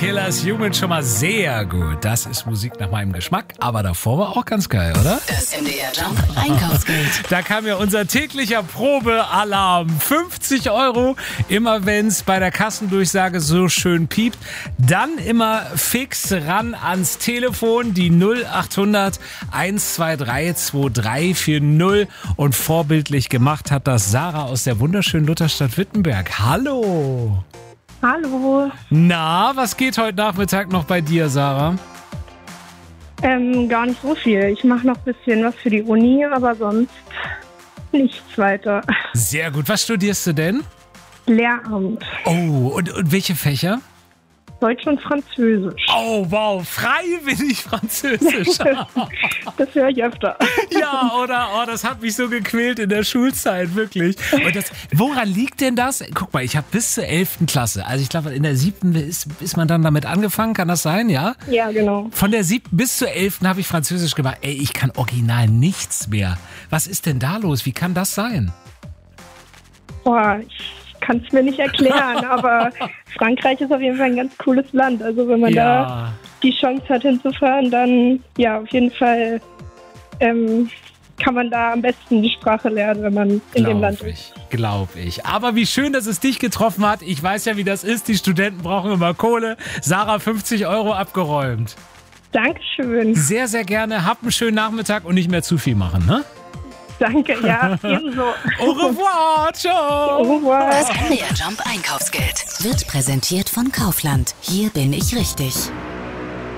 Killers Human schon mal sehr gut. Das ist Musik nach meinem Geschmack, aber davor war auch ganz geil, oder? Das MDR Jump Einkaufsgeld. Da kam ja unser täglicher Probealarm. 50 €, immer wenn's bei der Kassendurchsage so schön piept. Dann immer fix ran ans Telefon, die 0800 123 2340. Und vorbildlich gemacht hat das Sarah aus der wunderschönen Lutherstadt Wittenberg. Hallo! Hallo. Na, was geht heute Nachmittag noch bei dir, Sarah? Gar nicht so viel. Ich mache noch ein bisschen was für die Uni, aber sonst nichts weiter. Sehr gut. Was studierst du denn? Lehramt. Oh, und welche Fächer? Deutsch und Französisch. Oh, wow, freiwillig Französisch. Das höre ich öfter. Ja, oder? Oh, das hat mich so gequält in der Schulzeit, wirklich. Und woran liegt denn das? Guck mal, ich habe bis zur 11. Klasse, also ich glaube, in der 7. ist man dann damit angefangen, kann das sein, ja? Ja, genau. Von der 7. bis zur 11. habe ich Französisch gemacht. Ey, ich kann original nichts mehr. Was ist denn da los? Wie kann das sein? Boah, ich kann es mir nicht erklären, aber Frankreich ist auf jeden Fall ein ganz cooles Land. Also wenn man da die Chance hat hinzufahren, dann ja, auf jeden Fall kann man da am besten die Sprache lernen, wenn man in dem Land ist. Glaube ich. Aber wie schön, dass es dich getroffen hat. Ich weiß ja, wie das ist. Die Studenten brauchen immer Kohle. Sarah, 50 € abgeräumt. Dankeschön. Sehr, sehr gerne. Hab einen schönen Nachmittag und nicht mehr zu viel machen, ne? Danke, ja, ebenso. Au revoir, ciao. Au revoir. Das MDR Jump Einkaufsgeld wird präsentiert von Kaufland. Hier bin ich richtig.